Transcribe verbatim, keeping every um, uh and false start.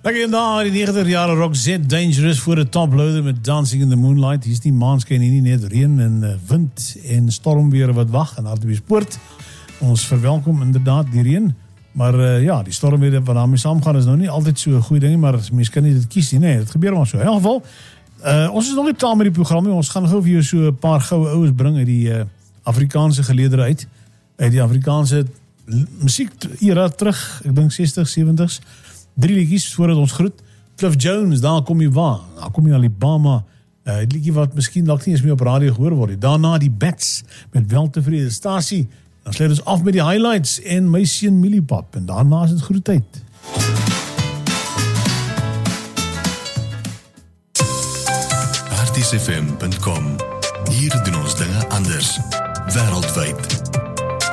Ek en daar in die negentiger jare Roxette Dangerous voor 'n toploader met Dancing in the Moonlight. Hier is nie maanskyn hier nie, net reën en uh, wind en stormweer wat wag en Hartbeespoort. Ons verwelkom inderdaad die reën, maar uh, ja, die stormweer wat daarmee saamgaan is nou nie altyd so 'n goeie ding, maar mense kan nie dit kies nie, nee, dit gebeur maar so. In elk geval, uh, ons is nog nie klaar met die program nie. Ons gaan gou vir jou so 'n paar goue oues bring uit die uh, Afrikaanse geleedere uit, uit die Afrikaanse musiek era terug, ek dink sestig, sewentig. Drie liedjies voordat ons groet. Cliff Jones, daar kom jy waar. Daar kom jy Alabama. Uh, die liedjie wat miskien dalk nie eens meer op radio gehoor word. Daarna die Bats met Weltevrede Stasie. Dan sluit ons af met die highlights en my seun Mieliepap. En daarna is dit groetheid. artis f m punt com. Hier doen ons dinge anders. Wêreldwyd.